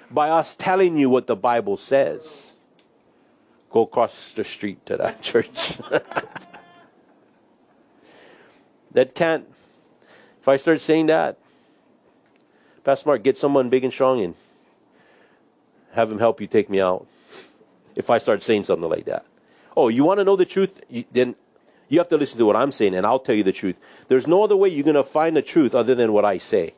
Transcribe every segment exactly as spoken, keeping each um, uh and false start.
by us telling you what the Bible says. Go across the street to that church. That can't. If I start saying that, Pastor Mark, get someone big and strong and have him help you take me out. If I start saying something like that. Oh, you want to know the truth? You, then you have to listen to what I'm saying, and I'll tell you the truth. There's no other way you're going to find the truth other than what I say.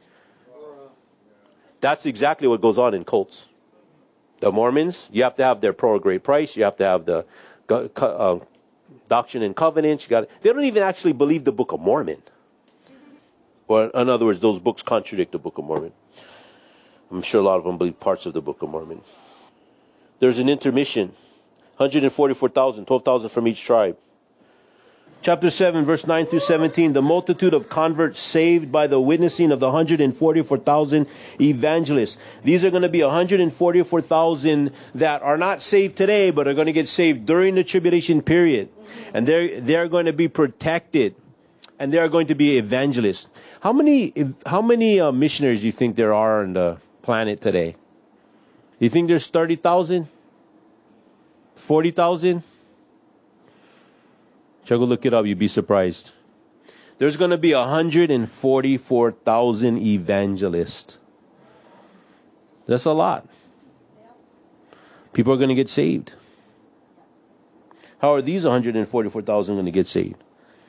That's exactly what goes on in cults. The Mormons, you have to have their pearl of great price. You have to have the uh, Doctrine and Covenants. You got. They don't even actually believe the Book of Mormon. Or in other words, those books contradict the Book of Mormon. I'm sure a lot of them believe parts of the Book of Mormon. There's an intermission. one hundred forty-four thousand, twelve thousand from each tribe. Chapter seven, verse nine through seventeen. The multitude of converts saved by the witnessing of the one hundred forty-four thousand evangelists. These are going to be one hundred forty-four thousand that are not saved today, but are going to get saved during the tribulation period. And they're, they're going to be protected. And they are going to be evangelists. How many, how many uh, missionaries do you think there are on the planet today? Do you think there's thirty thousand? forty thousand? Check, go look it up. You'd be surprised. There's going to be one hundred forty-four thousand evangelists. That's a lot. People are going to get saved. How are these one hundred forty-four thousand going to get saved?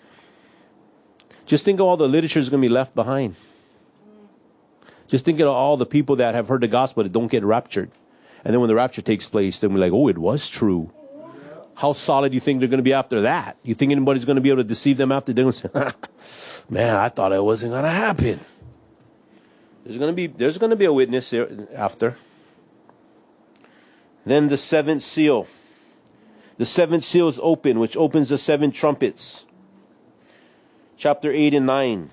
Just think of all the literature is going to be left behind. Just think of all the people that have heard the gospel that don't get raptured. And then when the rapture takes place, then we're like, oh, it was true. How solid do you think they're going to be after that? You think anybody's going to be able to deceive them after? They're going to say, man, I thought it wasn't going to happen. There's going to be, there's going to be a witness after. Then the seventh seal. The seventh seal is open, which opens the seven trumpets. Chapter eight and nine.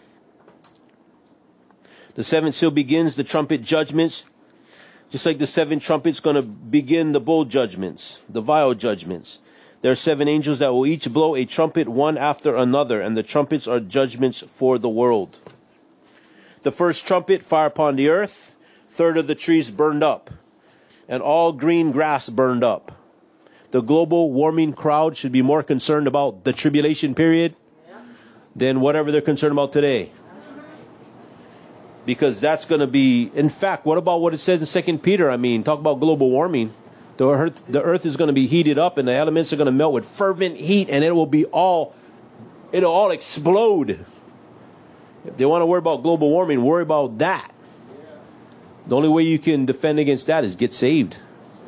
The seventh seal begins the trumpet judgments. Just like the seven trumpets going to begin the bowl judgments, the vial judgments. There are seven angels that will each blow a trumpet one after another, and the trumpets are judgments for the world. The first trumpet, fire upon the earth, third of the trees burned up, and all green grass burned up. The global warming crowd should be more concerned about the tribulation period than whatever they're concerned about today. Because that's going to be, in fact, what about what it says in Second Peter? I mean, talk about global warming. The earth, the earth is going to be heated up, and the elements are going to melt with fervent heat, and it will be all, it'll all explode. If they want to worry about global warming, worry about that. The only way you can defend against that is get saved.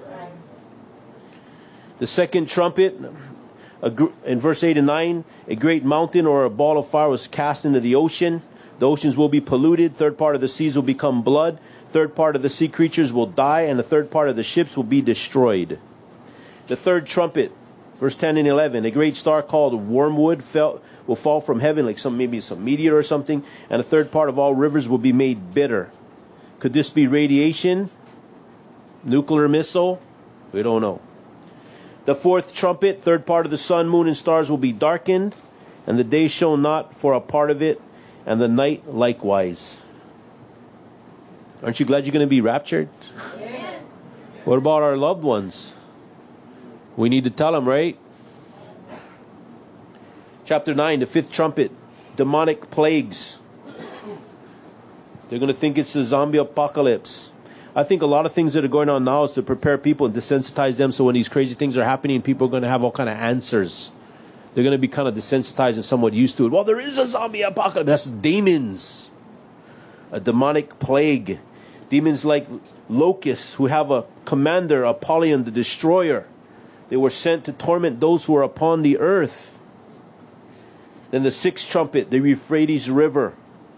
The second trumpet, in verse eight and nine, a great mountain or a ball of fire was cast into the ocean. The oceans will be polluted. Third part of the seas will become blood. Third part of the sea creatures will die. And the third part of the ships will be destroyed. The third trumpet, verse ten and eleven. A great star called wormwood fell, will fall from heaven, like some maybe some meteor or something. And a third part of all rivers will be made bitter. Could this be radiation? Nuclear missile? We don't know. The fourth trumpet, third part of the sun, moon, and stars will be darkened. And the day shone not for a part of it, and the night likewise. Aren't you glad you're going to be raptured? Yeah. What about our loved ones? We need to tell them, right? Chapter nine, the fifth trumpet, demonic plagues. They're going to think it's the zombie apocalypse. I think a lot of things that are going on now is to prepare people and desensitize them, so when these crazy things are happening, people are going to have all kind of answers. They're going to be kind of desensitized and somewhat used to it. Well, there is a zombie apocalypse. That's demons. A demonic plague. Demons like locusts who have a commander, Apollyon the destroyer. They were sent to torment those who are upon the earth. Then the sixth trumpet, the Euphrates River.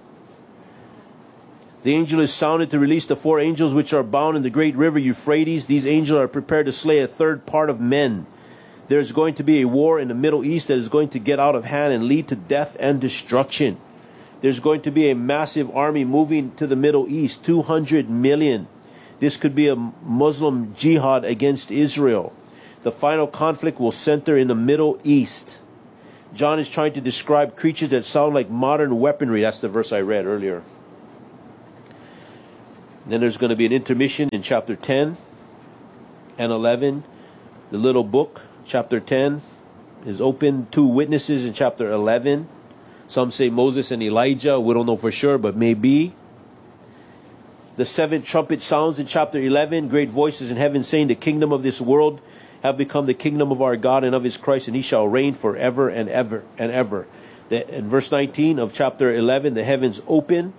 The angel is sounded to release the four angels which are bound in the great river Euphrates. These angels are prepared to slay a third part of men. There's going to be a war in the Middle East that is going to get out of hand and lead to death and destruction. There's going to be a massive army moving to the Middle East, two hundred million. This could be a Muslim jihad against Israel. The final conflict will center in the Middle East. John is trying to describe creatures that sound like modern weaponry. That's the verse I read earlier. Then there's going to be an intermission in chapter ten and eleven. The little book, chapter ten, is open. Two witnesses in chapter eleven. Some say Moses and Elijah. We don't know for sure, but maybe. The seventh trumpet sounds in chapter eleven. Great voices in heaven saying, the kingdom of this world have become the kingdom of our God and of his Christ, and he shall reign forever and ever and ever. The, in verse nineteen of chapter eleven, the heavens open.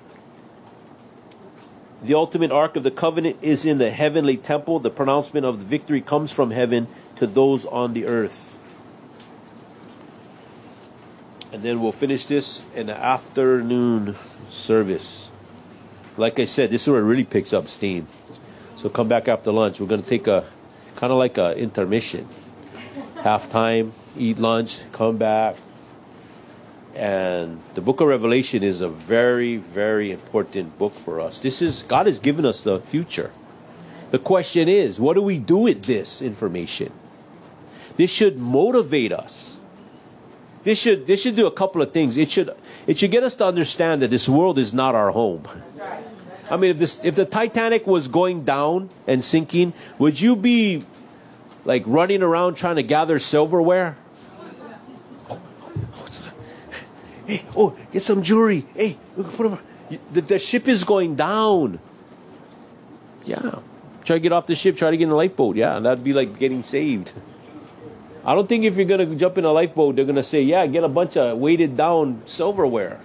The ultimate ark of the covenant is in the heavenly temple. The pronouncement of the victory comes from heaven to those on the earth. And then we'll finish this in the afternoon service. Like I said, this is where it really picks up steam. So come back after lunch. We're going to take a kind of like a intermission. Halftime, eat lunch, come back. And the book of Revelation is a very, very important book for us. This is, God has given us the future. The question is, what do we do with this information? This should motivate us. This should this should do a couple of things. It should it should get us to understand that this world is not our home. I mean, if this if the Titanic was going down and sinking, would you be like running around trying to gather silverware? Hey, oh, get some jewelry. Hey, put them. The, the ship is going down. Yeah. Try to get off the ship, try to get in a lifeboat. Yeah, and that'd be like getting saved. I don't think if you're going to jump in a lifeboat, they're going to say, yeah, get a bunch of weighted down silverware.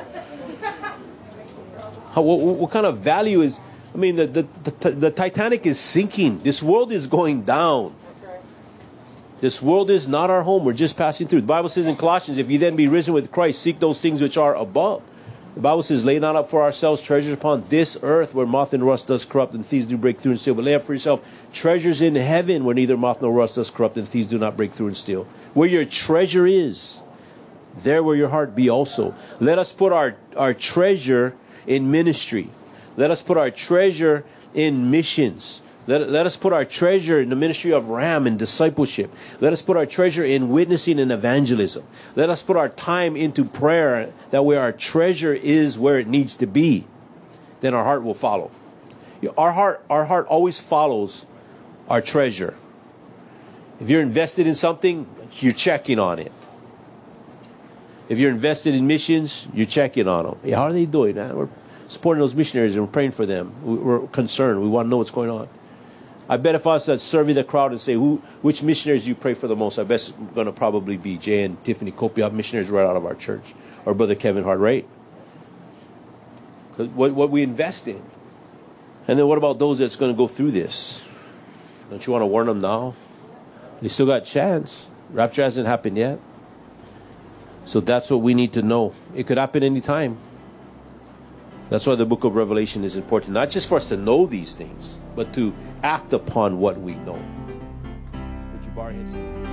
How, what, what kind of value is... I mean, the, the, the, the Titanic is sinking. This world is going down. This world is not our home. We're just passing through. The Bible says in Colossians, if you then be risen with Christ, seek those things which are above. The Bible says, lay not up for ourselves treasures upon this earth where moth and rust does corrupt and thieves do break through and steal. But lay up for yourself treasures in heaven where neither moth nor rust does corrupt and thieves do not break through and steal. Where your treasure is, there will your heart be also. Let us put our, our treasure in ministry. Let us put our treasure in missions. Let, let us put our treasure in the ministry of Ram and discipleship. Let us put our treasure in witnessing and evangelism. Let us put our time into prayer, that way our treasure is where it needs to be. Then our heart will follow. You know, our heart, our heart always follows our treasure. If you're invested in something, you're checking on it. If you're invested in missions, you're checking on them. Hey, how are they doing? Man? We're supporting those missionaries and we're praying for them. We're concerned. We want to know what's going on. I bet if I was to survey the crowd and say, who, which missionaries you pray for the most, I bet it's going to probably be Jay and Tiffany Kopiab, missionaries right out of our church, or Brother Kevin Hart, right? Because what, what we invest in. And then what about those that's going to go through this? Don't you want to warn them now? They still got a chance. Rapture hasn't happened yet. So that's what we need to know. It could happen anytime. That's why the book of Revelation is important. Not just for us to know these things, but to act upon what we know. Would you bow your heads?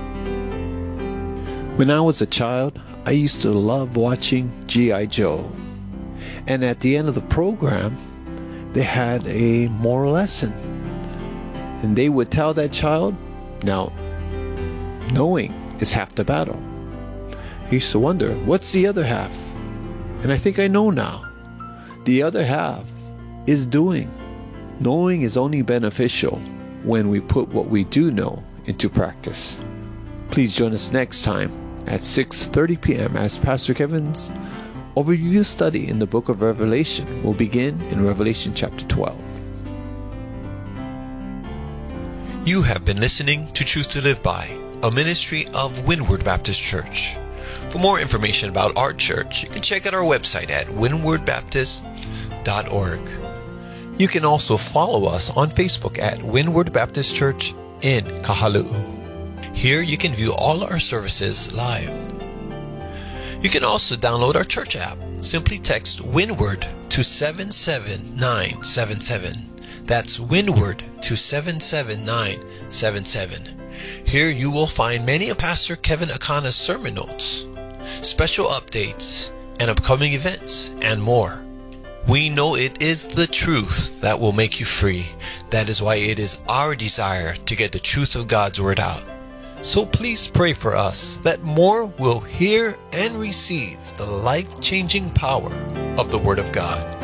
When I was a child, I used to love watching G I Joe. And at the end of the program, they had a moral lesson. And they would tell that child, now, knowing is half the battle. I used to wonder, what's the other half? And I think I know now. The other half is doing. Knowing is only beneficial when we put what we do know into practice. Please join us next time at six thirty p.m. as Pastor Kevin's overview study in the book of Revelation will begin in Revelation chapter twelve. You have been listening to Truth to Live By, a ministry of Windward Baptist Church. For more information about our church, you can check out our website at windward baptist dot org. You can also follow us on Facebook at Windward Baptist Church in Kahaluu. Here you can view all our services live. You can also download our church app. Simply text Windward to seven seven nine seven seven. That's Windward to seven seven nine seven seven. Here you will find many of Pastor Kevin Akana's sermon notes, special updates, and upcoming events, and more. We know it is the truth that will make you free. That is why it is our desire to get the truth of God's word out. So please pray for us that more will hear and receive the life-changing power of the Word of God.